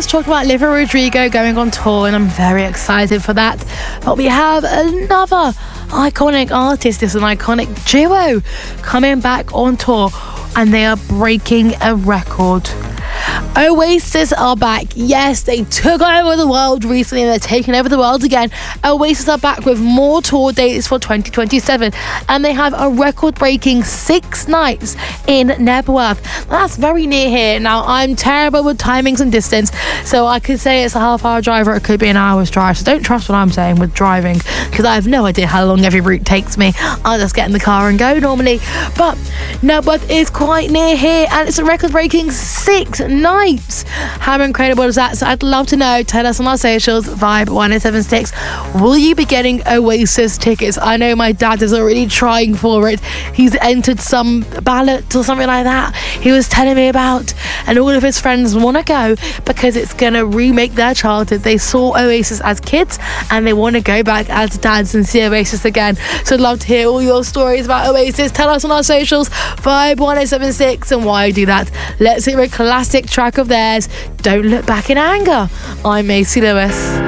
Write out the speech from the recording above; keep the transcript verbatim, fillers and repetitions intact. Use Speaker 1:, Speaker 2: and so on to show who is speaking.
Speaker 1: just talked about Olivia Rodrigo going on tour, and I'm very excited for that. But we have another iconic artist, it's an iconic duo coming back on tour, and they are breaking a record. Oasis are back. Yes, they took over the world recently and they're taking over the world again. Oasis are back with more tour dates for twenty twenty-seven, and they have a record-breaking six nights in Nebworth. That's very near here. Now, I'm terrible with timings and distance, so I could say it's a half-hour drive or it could be an hour's drive, so don't trust what I'm saying with driving, because I have no idea how long every route takes me. I'll just get in the car and go normally. But Nebworth is quite near here, and it's a record-breaking six nights. How incredible is that? So I'd love to know. Tell us on our socials, Vibe one oh seven six. Will you be getting Oasis tickets? I know my dad is already trying for it. He's entered some ballot or something like that he was telling me about, and all of his friends want to go because it's going to remake their childhood. They saw Oasis as kids and they want to go back as dads and see Oasis again. So I'd love to hear all your stories about Oasis. Tell us on our socials, Vibe one oh seven six. And while you do that, let's hear a classic track of theirs, Don't Look Back in Anger. I'm Macy Lewis.